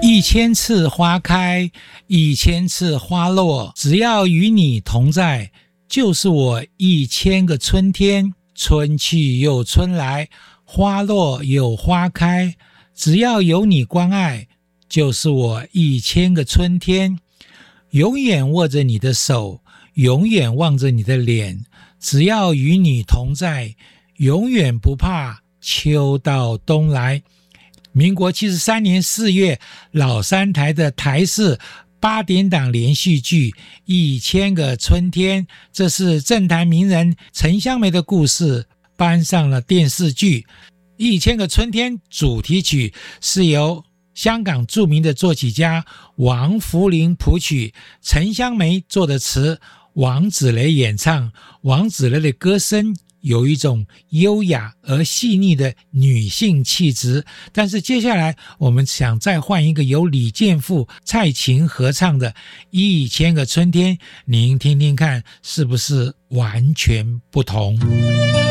1000次花开，1000次花落，只要与你同在，就是我1000个春天。春去又春来，花落又花开，只要有你关爱，就是我1000个春天。永远握着你的手，永远望着你的脸，只要与你同在，永远不怕秋到冬来。民国73年4月，老三台的台视8点档连续剧《1000个春天》，这是政坛名人陈香梅的故事搬上了电视剧。《1000个春天》主题曲是由香港著名的作曲家王福林谱曲，陈香梅作的词，王芷蕾演唱。王芷蕾的歌声有一种优雅而细腻的女性气质，但是接下来我们想再换一个由李健富、蔡琴合唱的1000个春天，您听听看是不是完全不同？